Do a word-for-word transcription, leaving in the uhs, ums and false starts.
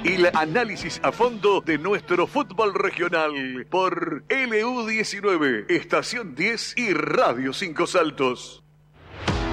y el análisis a fondo de nuestro fútbol regional por L U diecinueve, Estación diez y Radio Cinco Saltos.